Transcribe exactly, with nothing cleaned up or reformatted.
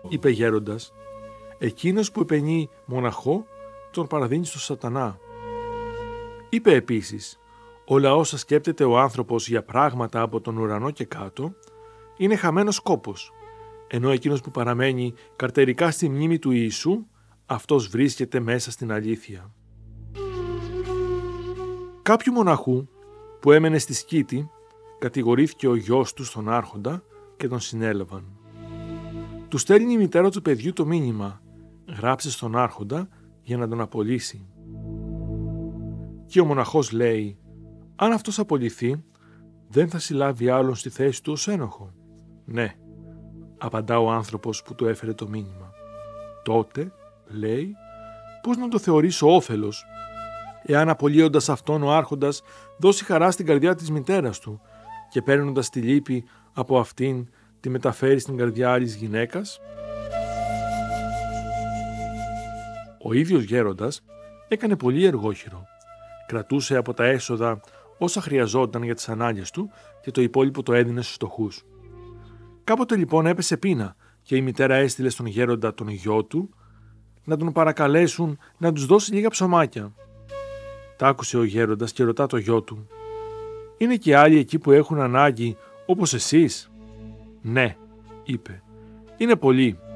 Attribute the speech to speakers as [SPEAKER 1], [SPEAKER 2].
[SPEAKER 1] είπε γέροντας, εκείνος που επενεί μοναχό τον παραδίνει στο σατανά. Είπε επίσης, όλα όσα σκέπτεται ο άνθρωπος για πράγματα από τον ουρανό και κάτω είναι χαμένος κόπος, ενώ εκείνος που παραμένει καρτερικά στη μνήμη του Ιησού, αυτός βρίσκεται μέσα στην αλήθεια. Κάποιου μοναχού που έμενε στη Σκήτη, κατηγορήθηκε ο γιος του στον άρχοντα και τον συνέλαβαν. Του στέλνει η μητέρα του παιδιού το μήνυμα, γράψε στον άρχοντα για να τον απολύσει. Και ο μοναχός λέει, αν αυτός απολυθεί, δεν θα συλλάβει άλλον στη θέση του ως ένοχο. Ναι, απαντά ο άνθρωπος που του έφερε το μήνυμα. Τότε, λέει, πώς να το θεωρήσω όφελος, εάν απολύοντας αυτόν ο άρχοντας δώσει χαρά στην καρδιά της μητέρας του και παίρνοντας τη λύπη από αυτήν τη μεταφέρει στην καρδιά άλλης γυναίκας. Ο ίδιος γέροντας έκανε πολύ εργόχειρο. Κρατούσε από τα έσοδα όσα χρειαζόταν για τις ανάγκες του και το υπόλοιπο το έδινε στους φτωχούς. Κάποτε λοιπόν έπεσε πείνα και η μητέρα έστειλε στον γέροντα τον γιο του να τον παρακαλέσουν να τους δώσει λίγα ψωμάκια. Τ' άκουσε ο γέροντας και ρωτά το γιο του, «Είναι και άλλοι εκεί που έχουν ανάγκη όπως εσείς?» «Ναι», είπε, «είναι πολλοί.